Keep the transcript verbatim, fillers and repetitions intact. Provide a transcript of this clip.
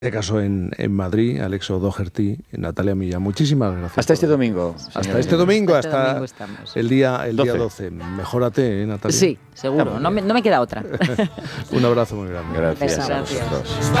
este caso en, en Madrid, Alexo Doherty, Natalia Millán. Muchísimas gracias. Hasta este domingo. Hasta este domingo, Hasta hasta, este domingo el día el doce. día doce. Mejórate, ¿eh, Natalia? Sí, seguro. No me, no me queda otra. Un abrazo muy grande. Gracias Beso. a Gracias. vosotros.